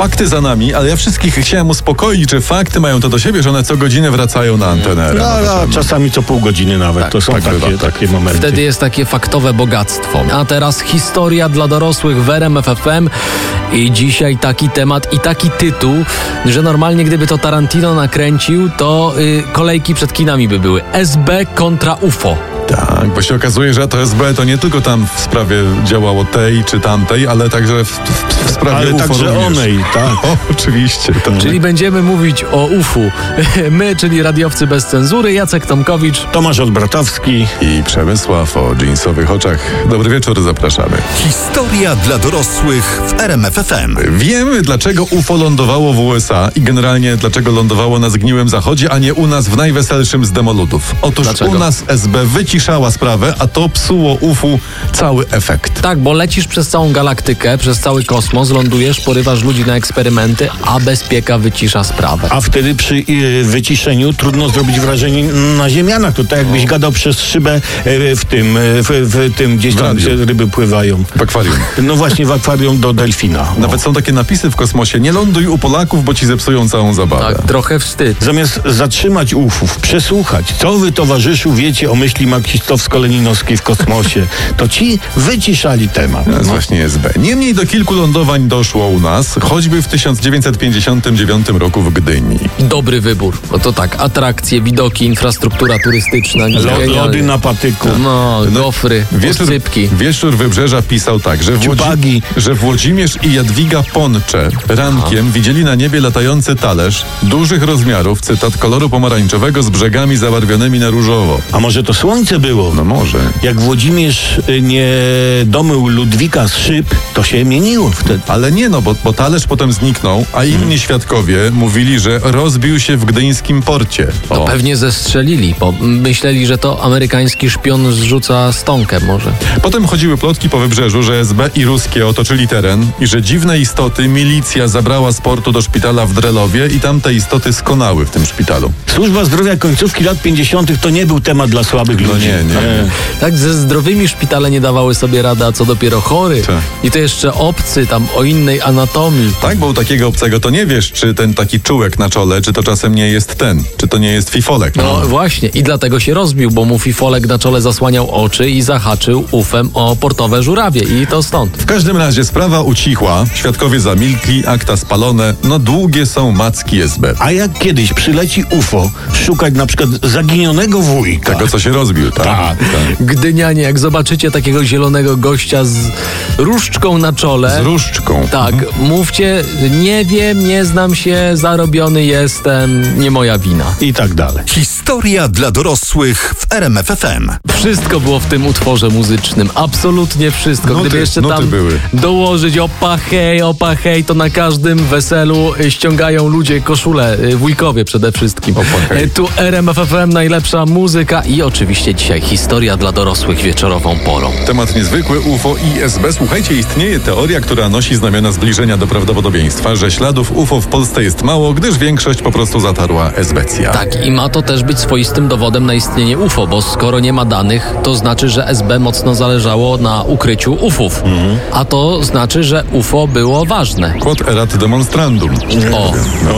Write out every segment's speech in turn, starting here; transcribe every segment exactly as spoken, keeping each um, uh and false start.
fakty za nami, ale ja wszystkich chciałem uspokoić, że fakty mają to do siebie, że one co godzinę wracają na antenę. No, no, czasami co pół godziny nawet. Tak, to są tak takie, bywa, tak. takie momenty. Wtedy jest takie faktowe bogactwo. A teraz historia dla dorosłych w R M F F M i dzisiaj taki temat i taki tytuł, że normalnie gdyby to Tarantino nakręcił, to y, kolejki przed kinami by były. S B kontra U F O. Tak, bo się okazuje, że to S B to nie tylko tam w sprawie działało tej czy tamtej, ale także w, w, w sprawie Ale U F O także również. onej, tak. O, oczywiście. Tak. Czyli będziemy mówić o U F U. My, czyli radiowcy bez cenzury, Jacek Tomkowicz. Tomasz Olbratowski. I Przemysław o dżinsowych oczach. Dobry wieczór, zapraszamy. Historia dla dorosłych w R M F F M. Wiemy, dlaczego U F O lądowało w U S A i generalnie dlaczego lądowało na zgniłym zachodzie, a nie u nas w najweselszym z demoludów. Otóż Dlaczego? u nas S B wyciszała sprawę, a to psuło U F U cały efekt. Tak, bo lecisz przez całą galaktykę, przez cały kosmos, lądujesz, porywasz ludzi na eksperymenty, a bezpieka wycisza sprawę. A wtedy przy y, wyciszeniu trudno zrobić wrażenie na ziemianach. To tak jakbyś gadał przez szybę y, w tym, y, w, w tym gdzieś W tam radiu. się ryby pływają. W akwarium. No właśnie w akwarium do delfina. No. Nawet są takie napisy w kosmosie: nie ląduj u Polaków, bo ci zepsują całą zabawę. Tak, trochę wstyd. Zamiast zatrzymać U F Ów, przesłuchać, co wy towarzyszu wiecie o myśli marksistowsko-leninowskiej w kosmosie, to ci wyciszali temat. To jest No. właśnie S B. Niemniej do kilku lądowań doszło u nas, choćby w tysiąc dziewięćset pięćdziesiątym dziewiątym roku w Gdyni. Dobry wybór. No to tak, atrakcje, widoki, infrastruktura turystyczna. Lo- genialnie. Lody na patyku. No, gofry, Wieczór, oscypki. wieczór Wybrzeża pisał tak, że, Ciupagi. że Włodzimierz i Jadwiga Poncze rankiem widzieli na niebie latający talerz dużych rozmiarów, cytat, koloru pomarańczowego z brzegami zabarwionymi na różowo. A może to słońce było? No może. Jak Włodzimierz y, nie domył Ludwika z szyb, to się mieniło wtedy. Ale nie no, bo, bo talerz potem zniknął, a inni Hmm. świadkowie mówili, że rozbił się w gdyńskim porcie. No O. pewnie zestrzelili, bo myśleli, że to amerykański szpion zrzuca stonkę może. Potem chodziły plotki po Wybrzeżu, że S B i ruskie otoczyli teren i że dziwne istoty milicja zabrała z portu do szpitala w Drelowie i tam te istoty skonały w tym szpitalu. Służba zdrowia końcówki lat pięćdziesiątych to nie był temat dla słabych No ludzi. nie, nie. Tak, ze zdrowymi szpitale nie dawały sobie rady, a co dopiero chory. Tak. I to jeszcze obcy, tam o innej anatomii. Tak, bo u takiego obcego to nie wiesz, czy ten taki czułek na czole, czy to czasem nie jest ten, czy to nie jest fifolek. No właśnie, i dlatego się rozbił, bo mu fifolek na czole zasłaniał oczy i zahaczył ufem o portowe żurawie i to stąd. W każdym razie sprawa ucichła, świadkowie zamilkli, akta spalone, no długie są macki S B. A jak kiedyś przyleci U F O szukać na przykład zaginionego wujka. Tego, co się rozbił, tak? Tak. Gdynianie, jak zobaczycie takiego zielonego gościa z różdżką na czole. Z różdżką. Tak, mówcie, nie wiem, nie znam się, zarobiony jestem, nie moja wina. I tak dalej. Historia dla dorosłych w R M F F M. Wszystko było w tym utworze muzycznym, absolutnie wszystko. Nuty, Gdyby jeszcze nuty tam były. dołożyć opa hej, opa hej, to na każdym weselu y, ściągają ludzie koszule, y, wujkowie przede wszystkim. Opa hej. Y, Tu R M F F M, najlepsza muzyka i oczywiście dzisiaj historia dla dorosłych wieczorową porą. Temat niezwykły, U F O i S B. Słuchajcie, istnieje teoria, która nosi znamiona zbliżenia do prawdopodobieństwa, że śladów U F O w Polsce jest mało, gdyż większość po prostu zatarła esbecja. Tak, i ma to też być swoistym dowodem na istnienie U F O, bo skoro nie ma danych, to znaczy, że S B mocno zależało na ukryciu U F Ów. Mhm. A to znaczy, że U F O było ważne. Quod erat demonstrandum. O,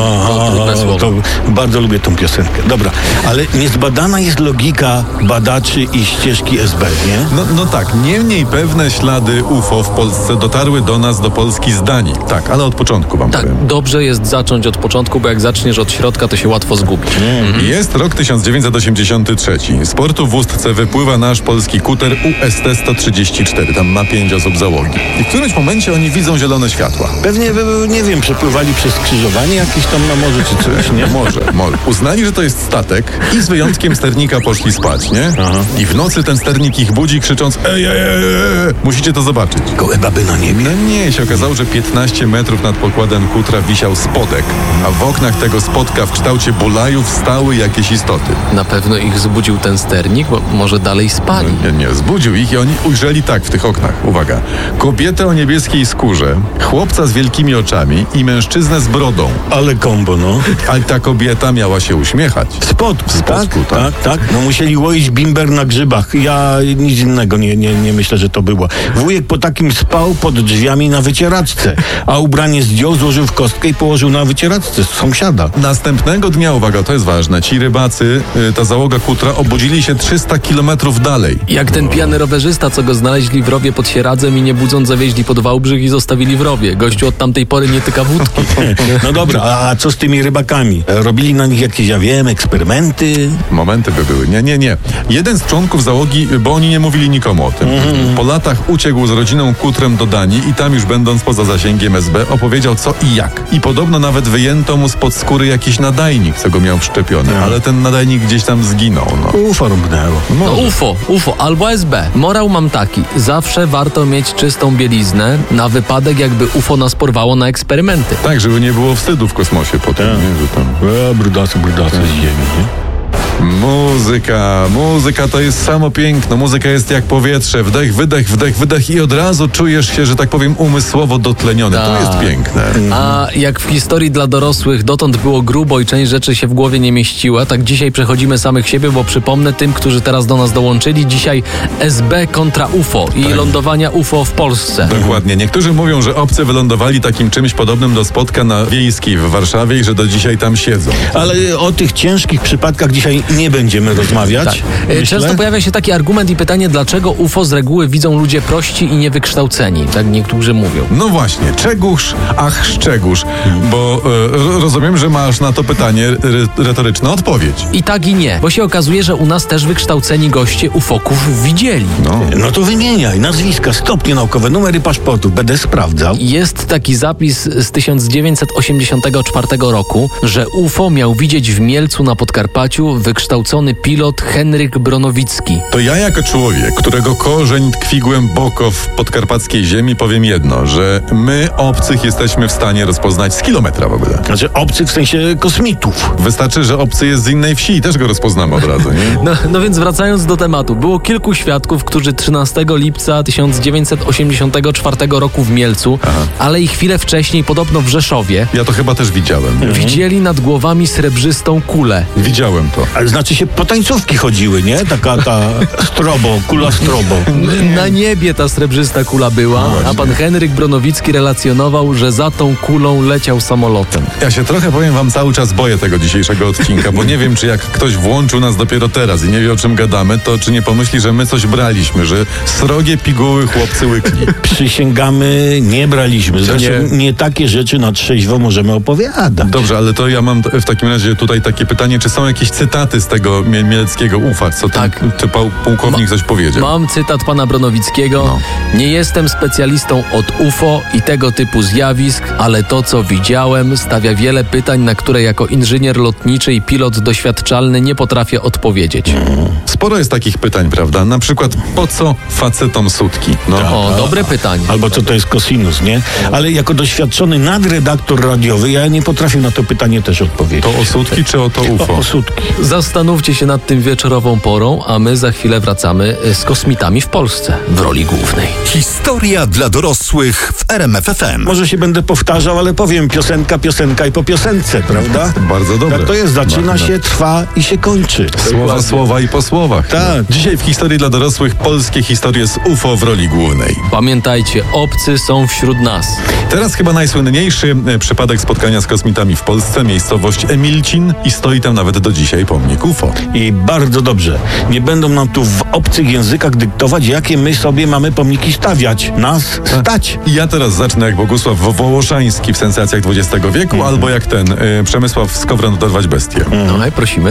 O, trudne słowo. to bardzo lubię tą piosenkę. Dobra, ale niezbadana jest logika badaczy i ścieżki S B, nie? No, no tak, niemniej pewne ślady U F O w Polsce dotarły do nas, do Polski z Danii. Tak, ale od początku wam Tak, powiem. dobrze jest zacząć od początku, bo jak zaczniesz od środka, to się łatwo zgubić. Jest rok tysiąc dziewięćset osiemdziesiąty trzeci. Z portu w Ustce wypływa nasz polski kuter U S T sto trzydzieści cztery. Tam ma pięć osób załogi. I w którymś momencie oni widzą zielone światła. Pewnie, by- nie wiem, przepływali przez skrzyżowanie jakieś tam na morzu czy coś, nie? Może, może. Uznali, że to jest statek i z wyjątkiem sternika poszli spać, nie? Aha. I w nocy ten sternik ich budzi, krzycząc ej, ej, ej, ej. Musicie to zobaczyć. Gołe baby na niebie. No nie, się okazało, że piętnaście metrów nad pokładem kutra wisiał spodek, a w oknach tego spodka w kształcie bulajów stały jakieś istoty. Na pewno ich zbudził ten sternik, bo może dalej spali. Nie, nie, zbudził ich i oni ujrzeli tak w tych oknach. Uwaga. Kobietę o niebieskiej skórze, chłopca z wielkimi oczami i mężczyznę z brodą. Ale kombo, no. Ale ta kobieta miała się uśmiechać. W spodku, W spodku, tak, tak. tak, tak. No musieli łoić bimber na grzybach. Ja nic innego nie, nie, nie myślę, że to było. Wujek po takim spał pod drzwiami, nawet wycieraczce, a ubranie zdjął, złożył w kostkę i położył na wycieraczce sąsiada. Następnego dnia, uwaga, to jest ważne, ci rybacy, y, ta załoga kutra obudzili się trzysta kilometrów dalej. Jak ten pijany rowerzysta, co go znaleźli w rowie pod Sieradzem i nie budząc zawieźli pod Wałbrzych i zostawili w rowie. Gościu od tamtej pory nie tyka wódki. No dobra, a co z tymi rybakami? Robili na nich jakieś, ja wiem, eksperymenty? Momenty by były. Nie, nie, nie. Jeden z członków załogi, bo oni nie mówili nikomu o tym. Mhm. Po latach uciekł z rodziną kutrem do Danii i tam już będąc poza zasięgiem S B opowiedział co i jak. I podobno nawet wyjęto mu spod skóry jakiś nadajnik, co go miał wszczepiony. No. Ale ten nadajnik gdzieś tam zginął. No. Ufo rąbnęło. No U F O, U F O albo S B. Morał mam taki. Zawsze warto mieć czystą bieliznę na wypadek, jakby U F O nas porwało na eksperymenty. Tak, żeby nie było wstydu w kosmosie potem. Tak. Nie, że tam... E, brudacy, brudacy z ziemi, nie? Muzyka, muzyka to jest samo piękno, muzyka jest jak powietrze, wdech, wydech, wdech, wydech i od razu czujesz się, że tak powiem, umysłowo dotleniony. To Tak. jest piękne. A jak w historii dla dorosłych dotąd było grubo i część rzeczy się w głowie nie mieściła, tak dzisiaj przechodzimy samych siebie, bo przypomnę tym, którzy teraz do nas dołączyli, dzisiaj S B kontra U F O i lądowania U F O w Polsce. Dokładnie. Niektórzy mówią, że obcy wylądowali takim czymś podobnym do spotka na Wiejskiej w Warszawie i że do dzisiaj tam siedzą. Ale o tych ciężkich przypadkach dzisiaj nie będziemy rozmawiać. Tak. E, Myślę. Często pojawia się taki argument i pytanie, dlaczego U F O z reguły widzą ludzie prości i niewykształceni, tak niektórzy mówią. No właśnie, czegóż, ach szczegóż, bo e, rozumiem, że masz na to pytanie re, retoryczną odpowiedź. I tak i nie, bo się okazuje, że u nas też wykształceni goście ufoków widzieli. No. No to wymieniaj nazwiska, stopnie naukowe, numery paszportów, będę sprawdzał. Jest taki zapis z tysiąc dziewięćset osiemdziesiątego czwartego roku, że U F O miał widzieć w Mielcu na Podkarpaciu wykształcony pilot Henryk Bronowicki. To ja jako człowiek, którego korzeń tkwi głęboko w podkarpackiej ziemi, powiem jedno, że my obcych jesteśmy w stanie rozpoznać z kilometra w ogóle. Znaczy obcych w sensie kosmitów. Wystarczy, że obcy jest z innej wsi i też go rozpoznamy od razu, nie? No, no więc wracając do tematu, było kilku świadków, którzy trzynastego lipca tysiąc dziewięćset osiemdziesiątego czwartego roku w Mielcu, ale i chwilę wcześniej podobno w Rzeszowie, Ja to chyba też widziałem. widzieli nad głowami srebrzystą kulę. Widziałem to. Ale znaczy się po tańcówki chodziły, nie? Taka ta strobo, kula strobo. Na niebie ta srebrzysta kula była, a pan Henryk Bronowicki relacjonował, że za tą kulą leciał samolotem. Ja się trochę, powiem wam, cały czas boję tego dzisiejszego odcinka, bo nie wiem, czy jak ktoś włączył nas dopiero teraz i nie wie, o czym gadamy, to czy nie pomyśli, że my coś braliśmy, że srogie piguły chłopcy łykli. Przysięgamy, nie braliśmy. Zresztą nie, nie takie rzeczy na trzeźwo możemy opowiadać. Dobrze, ale to ja mam t- w takim razie tutaj takie pytanie, czy są jakieś cytaty z tego mie- mieleckiego U F A, co ten Tak. ty, pał- pułkownik coś powiedział? Mam cytat pana Bronowickiego. No. Nie jestem specjalistą od U F O i tego typu zjawisk, ale to, co widziałem, stawia wiele pytań, na które jako inżynier lotniczy i pilot doświadczalny nie potrafię odpowiedzieć. Sporo jest takich pytań, prawda? Na przykład, po co facetom sutki? No. O, dobre pytanie. Albo co to jest kosinus, nie? Ale jako doświadczony nadredaktor radiowy, ja nie potrafię na to pytanie też odpowiedzieć. To o sutki czy o to U F O, O? o sutki. Zastanówcie się nad tym wieczorową porą, a my za chwilę wracamy z kosmitami w Polsce w roli głównej. Historia dla dorosłych w R M F F M. Może się będę powtarzał, ale powiem piosenka, piosenka i po piosence, prawda? Bardzo dobre. Tak to jest, zaczyna No, no. się, trwa i się kończy. Słowa, słowa i po słowach. Tak. Dzisiaj w historii dla dorosłych polskie historie z U F O w roli głównej. Pamiętajcie, obcy są wśród nas. Teraz chyba najsłynniejszy e, przypadek spotkania z kosmitami w Polsce, miejscowość Emilcin i stoi tam nawet do dzisiaj pomnik U F O. I bardzo dobrze. Nie będą nam tu w obcych językach dyktować, jakie my sobie mamy pomniki stawiać. Nas stać. I ja teraz zacznę jak Bogusław Wo- Wołoszański w sensacjach dwudziestego wieku, albo jak ten e, Przemysław Skowron dorwać bestię. No i prosimy.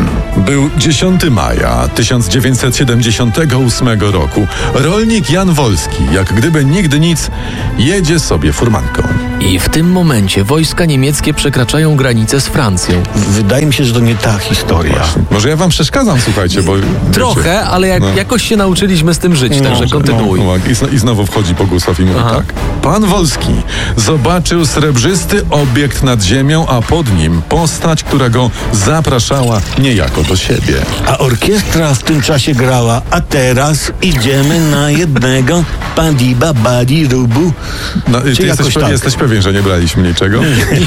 Był dziesiątego maja tysiąc dziewięćset siedemdziesiątego ósmego roku. Rolnik Jan Wolski, jak gdyby nigdy nic, jedzie sobie furmanką. I w tym momencie wojska niemieckie przekraczają granicę z Francją. Wydaje mi się, że to nie ta historia. Może ja wam przeszkadzam, słuchajcie, bo... Trochę, wiecie, ale jak, no. jakoś się nauczyliśmy z tym żyć, także kontynuuj. No, i, zno- I znowu wchodzi Bogusław i mówi Aha. tak. Pan Wolski zobaczył srebrzysty obiekt nad ziemią, a pod nim postać, która go zapraszała niejako do siebie. A orkiestra w tym czasie grała, a teraz idziemy na jednego padiba badi rubu. No, ty Czy jesteś, jakoś pe- tak? jesteś pewien, pewien, że nie braliśmy niczego.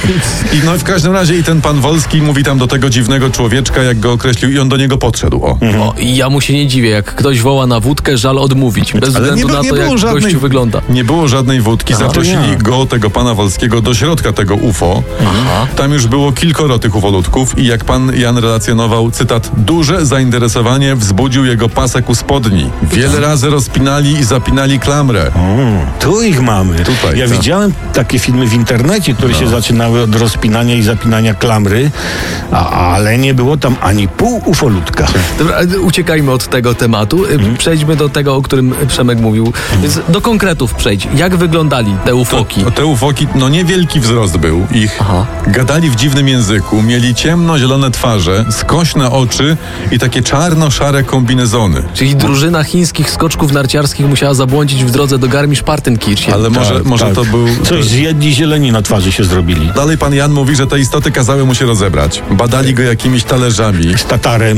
I no w każdym razie i ten pan Wolski mówi tam do tego dziwnego człowieczka, jak go określił, i on do niego podszedł. O. O, i ja mu się nie dziwię, jak ktoś woła na wódkę, żal odmówić, bez Ale względu nie, na nie to, było jak żadnej, gościu wygląda. Nie było żadnej wódki. Aha. Zaprosili To go, tego pana Wolskiego, do środka tego U F O. Aha. Tam już było kilkoro tych ufolutków i jak pan Jan relacjonował, cytat, duże zainteresowanie wzbudził jego pasek u spodni. Wiele razy rozpinali i zapinali klamrę. O, tu ich mamy. Tutaj, ja tak. widziałem takie filmy w internecie, które No. się zaczynały od rozpinania i zapinania klamry, a, ale nie było tam ani pół ufolutka. Dobra, uciekajmy od tego tematu. Mhm. Przejdźmy do tego, o którym Przemek mówił. Więc do konkretów przejdź. Jak wyglądali te ufoki? To, te ufoki, no niewielki wzrost był ich. Aha. Gadali w dziwnym języku, mieli ciemno-zielone twarze, skośne oczy i takie czarno-szare kombinezony. Czyli drużyna chińskich skoczków narciarskich musiała zabłądzić w drodze do Garmisch-Partenkirchen. Ale może, Tak, może tak. to był... Coś zjedli, zieleni na twarzy się zrobili. Dalej pan Jan mówi, że te istoty kazały mu się rozebrać. Badali go jakimiś talerzami. Z tatarem.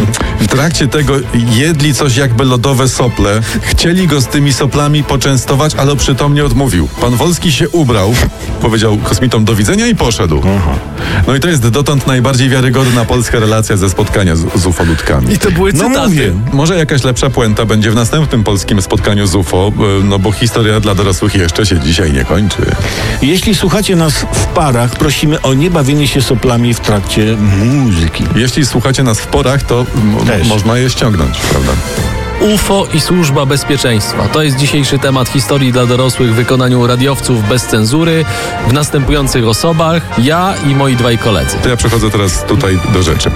W trakcie tego jedli coś jakby lodowe sople. Chcieli go z tymi soplami poczęstować, ale przytomnie odmówił. Pan Wolski się ubrał, powiedział kosmitom do widzenia i poszedł. No i to jest dotąd najbardziej wiarygodna polska relacja ze spotkania z, z ufolutkami. I to były No cytaty. mówię. Może jakaś lepsza puenta będzie w następnym polskim spotkaniu z U F O, e, no bo historia dla dorosłych jeszcze się dzisiaj nie kończy. Jeśli słuchacie nas w parach, prosimy o nie bawienie się soplami w trakcie muzyki. Jeśli słuchacie nas w porach, to m- Też. można je ściągnąć, prawda? U F O i Służba Bezpieczeństwa. To jest dzisiejszy temat historii dla dorosłych w wykonaniu radiowców bez cenzury, w następujących osobach, ja i moi dwaj koledzy. To ja przechodzę teraz tutaj do rzeczy.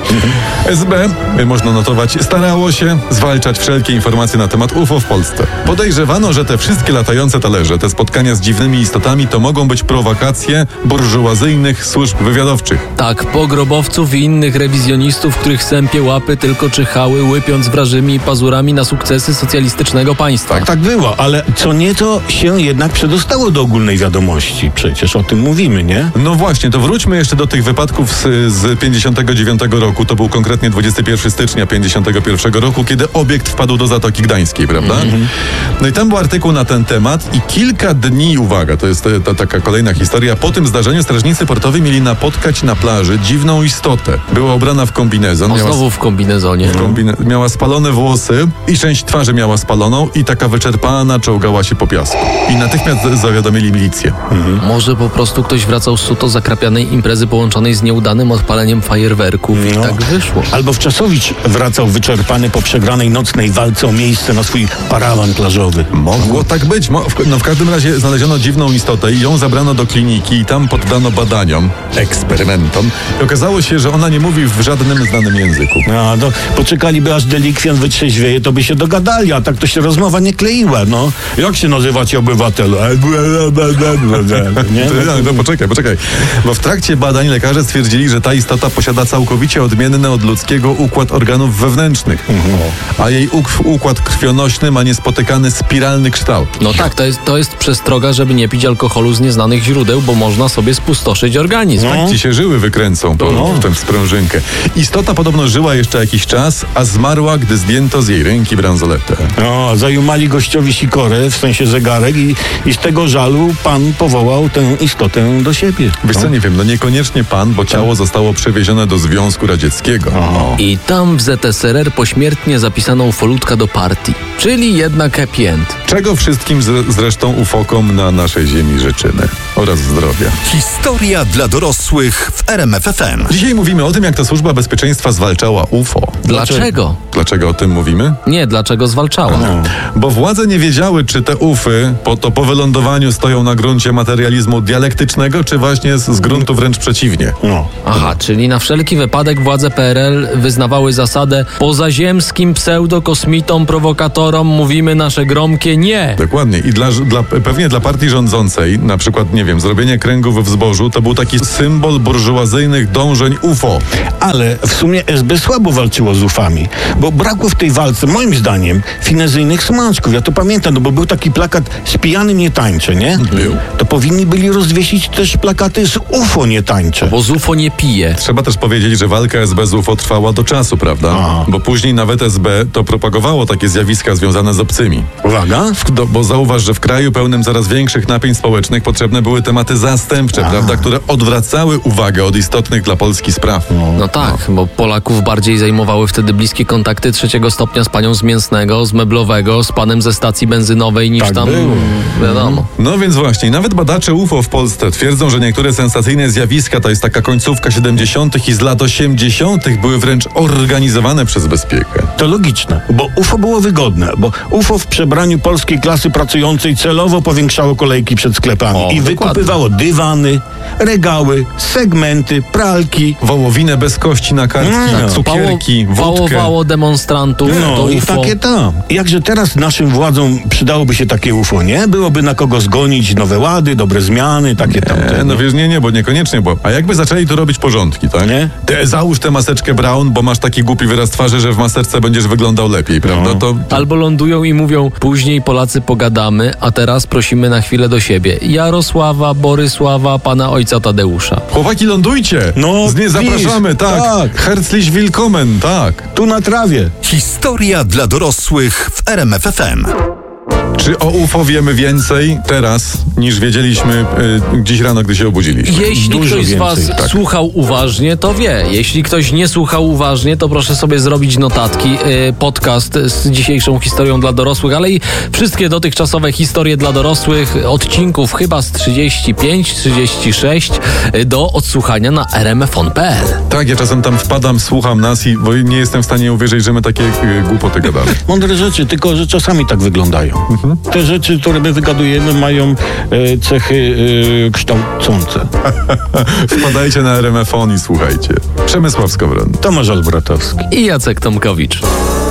S B, y, można notować, starało się zwalczać wszelkie informacje na temat U F O w Polsce. Podejrzewano, że te wszystkie latające talerze, te spotkania z dziwnymi istotami, to mogą być prowokacje burżuazyjnych służb wywiadowczych. Tak, pogrobowców i innych rewizjonistów, których sępie łapy tylko czyhały, łypiąc wrażymi pazurami na sukcesy socjalistycznego państwa. Tak było, ale co nieco się jednak przedostało do ogólnej wiadomości. Przecież o tym mówimy, nie? No właśnie, to wróćmy jeszcze do tych wypadków z, z pięćdziesiątego dziewiątego roku. To był konkretnie dwudziestego pierwszego stycznia pięćdziesiątego pierwszego roku, kiedy obiekt wpadł do Zatoki Gdańskiej, prawda? No i tam był artykuł na ten temat i kilka dni, uwaga, to jest ta, ta, taka kolejna historia, po tym zdarzeniu strażnicy portowi mieli napotkać na plaży dziwną istotę. Była ubrana w kombinezon. O, miała znowu w kombinezonie. Kombine- miała spalone włosy i część twarzy miała spaloną i taka wyczerpana czołgała się po piasku. I natychmiast z- zawiadomili milicję. Może po prostu ktoś wracał z suto zakrapianej imprezy połączonej z nieudanym odpaleniem fajerwerków i No. tak wyszło. Albo Wczasowicz wracał wyczerpany po przegranej nocnej walce o miejsce na swój parawan plażowy. Mogło tak być. Mo- w, no w każdym razie znaleziono dziwną istotę i ją zabrano do kliniki i tam poddano badaniom, eksperymentom. I okazało się, że ona nie mówi w żadnym znanym języku. No, to poczekaliby aż delikwent wytrzeźwieje, to by się dogadali, a tak to się rozmowa nie kleiła, no. Jak się nazywacie obywatelu? Nie? To, no, no, poczekaj, poczekaj. Bo w trakcie badań lekarze stwierdzili, że ta istota posiada całkowicie odmienny od ludzkiego układ organów wewnętrznych. A jej uk- układ krwionośny ma niespotykany spiralny kształt. No tak, to jest, to jest przestroga, żeby nie pić alkoholu z nieznanych źródeł, bo można sobie spustoszyć organizm. No. Ci się żyły wykręcą po No. tę sprężynkę. Istota podobno żyła jeszcze jakiś czas, a zmarła, gdy zdjęto z jej ręki bransoletę. No, zajumali gościowi sikorę, w sensie zegarek i, i z tego żalu pan powołał tę istotę do siebie. Wiesz co, nie wiem, no niekoniecznie pan, bo ciało zostało przewiezione do Związku Radzieckiego. I tam w Z S R R pośmiertnie zapisano ufolutka do partii. Czyli jednak happy end. Czego wszystkim z, zresztą ufokom na naszej ziemi życzymy. Oraz zdrowia. Historia dla dorosłych w R M F F M. Dzisiaj mówimy o tym, jak ta Służba Bezpieczeństwa zwalczała U F O. Dlaczego? Dlaczego o tym mówimy? Nie, dlaczego zwalczała? Bo władze nie wiedziały, czy te U F y po, to po wylądowaniu stoją na gruncie materializmu dialektycznego, czy właśnie z, z gruntu wręcz przeciwnie. No. Aha, czyli na wszelki wypadek władze P R L wyznawały zasadę pozaziemskim pseudokosmitom, prowokatorom mówimy nasze gromkie nie. Dokładnie. I dla, dla, pewnie dla partii rządzącej, na przykład, nie wiem, zrobienie kręgów w zbożu, to był taki symbol burżuazyjnych dążeń U F O. Ale w sumie S B słabo walczyło z ufami, bo brakło w tej walce, moim moim zdaniem finezyjnych smaczków. Ja to pamiętam, no bo był taki plakat z pijanym nie tańczę, nie? Był. To powinni byli rozwiesić też plakaty z U F O nie tańczę. Bo z U F O nie pije. Trzeba też powiedzieć, że walka S B z U F O trwała do czasu, prawda? Aha. Bo później nawet S B to propagowało takie zjawiska związane z obcymi. Uwaga. W, do, bo zauważ, że w kraju pełnym coraz większych napięć społecznych potrzebne były tematy zastępcze, A. prawda? Które odwracały uwagę od istotnych dla Polski spraw. No tak, bo Polaków bardziej zajmowały wtedy bliskie kontakty trzeciego stopnia z panią z mięsnego, z meblowego, z panem ze stacji benzynowej niż Tak tam, było. wiadomo. No więc właśnie, nawet badacze U F O w Polsce twierdzą, że niektóre sensacyjne zjawiska, to jest taka końcówka siedemdziesiątych i z lat osiemdziesiątych były wręcz organizowane przez bezpiekę. To logiczne, bo U F O było wygodne, bo U F O w przebraniu polskiej klasy pracującej celowo powiększało kolejki przed sklepami O, i wykupywało dywany, regały, segmenty, pralki. Wołowinę bez kości na kartki, No. cukierki, Pało, wódkę. pałowało demonstrantów No do i U F O. takie tam. Jakże teraz naszym władzom przydałoby się takie U F O, nie? Byłoby na kogo zgonić nowe łady, dobre zmiany, takie tam. E, no wiesz, nie, nie, bo niekoniecznie, bo a jakby zaczęli tu robić porządki, tak? Nie? Te, załóż tę maseczkę brown, bo masz taki głupi wyraz twarzy, że w maseczce będziesz wyglądał lepiej, prawda? No. To, to Albo lądują i mówią, później Polacy pogadamy, a teraz prosimy na chwilę do siebie. Jarosława, Borysława, pana ojca Tadeusza. chłopaki, lądujcie! No, Z nie zapraszamy, please, tak. tak. Herzlich willkommen, tak. Tu na trawie. Historia dla dorosłych w R M F F M. Czy o U F O wiemy więcej teraz, niż wiedzieliśmy y, dziś rano, gdy się obudziliśmy? Jeśli Dużo ktoś z więcej, was tak. słuchał uważnie, to wie. Jeśli ktoś nie słuchał uważnie, to proszę sobie zrobić notatki. Yy, podcast z dzisiejszą historią dla dorosłych, ale i wszystkie dotychczasowe historie dla dorosłych, odcinków chyba z trzydzieści pięć, trzydzieści sześć yy, do odsłuchania na r m f on kropka p l. Tak, ja czasem tam wpadam, słucham nas i bo nie jestem w stanie uwierzyć, że my takie y, głupoty gadamy. Mądre rzeczy, tylko że czasami tak wyglądają. Te rzeczy, które my wygadujemy, mają e, cechy e, kształcące. Wpadajcie na R M F on i słuchajcie. Przemysław Skowron. Tomasz Olbratowski. I Jacek Tomkowicz.